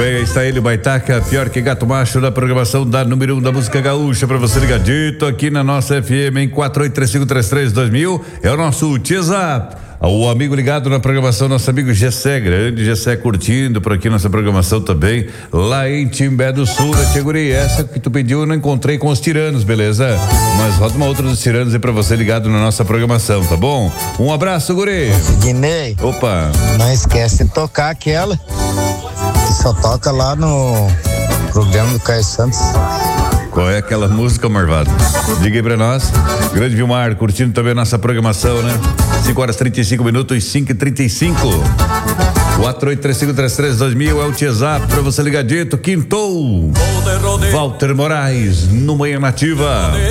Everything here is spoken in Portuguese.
bem, está ele, Baitaca, pior que gato macho da programação da número 1 da música gaúcha, pra você ligadito aqui na nossa FM em 4835332000, é o nosso WhatsApp. O amigo ligado na programação, nosso amigo Gessé, grande Gessé, curtindo por aqui nossa programação também, lá em Timbé do Sul, né, tia guri? Essa que tu pediu eu não encontrei com os tiranos, beleza? Mas roda uma outra dos tiranos aí pra você ligado na nossa programação, tá bom? Um abraço, guri. Guinei. Opa. Não esquece de tocar aquela que só toca lá no programa do Caio Santos. Qual é aquela música, Marvado? Diga aí pra nós. Grande Vilmar, curtindo também a nossa programação, né? 5h35, 5h35. 4835332000 é o WhatsApp pra você ligadito. Quintou. Walter Moraes, no Manhã Nativa.